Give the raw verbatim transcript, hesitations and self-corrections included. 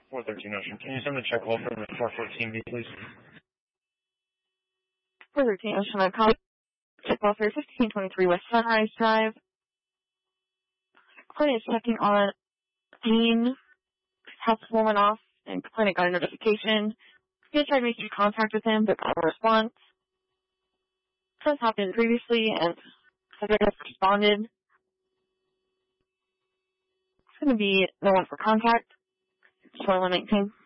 four thirteen Ocean. Can you send the check hole from the four fourteen B, please? four thirteen Ocean, I call check call for fifteen twenty-three West Sunrise Drive. Clinic is checking on Dean, has fallen off, and clinic got a notification. He tried making contact with him, but got no response. This happened previously, and subject has responded. It's going to be no one for contact. twenty-one nineteen.